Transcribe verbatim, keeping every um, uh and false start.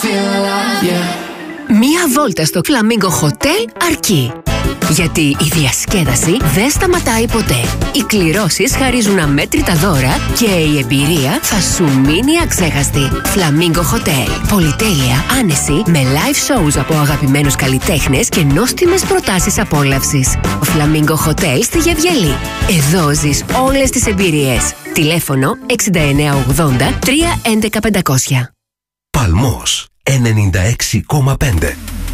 Μία βόλτα στο Flamingo Hotel αρκεί. Γιατί η διασκέδαση δεν σταματάει ποτέ. Οι κληρώσεις χαρίζουν αμέτρητα δώρα και η εμπειρία θα σου μείνει αξέχαστη. Flamingo Hotel. Πολυτέλεια, άνεση, με live shows από αγαπημένους καλλιτέχνες και νόστιμες προτάσεις απόλαυσης. Flamingo Hotel στη Γευγελή. Εδώ ζεις όλες τις εμπειρίες. Τηλέφωνο εξήντα εννέα ογδόντα τρία έντεκα πεντακόσια. Παλμός ενενήντα έξι κόμμα πέντε.